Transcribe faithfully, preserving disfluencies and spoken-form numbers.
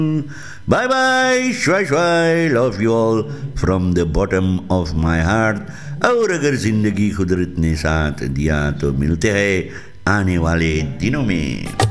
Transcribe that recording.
Bye bye, Thway Thway, love you all from the bottom of my heart. और अगर जिंदगी कुदरत ने साथ दिया तो मिलते हैं आने वाले दिनों में।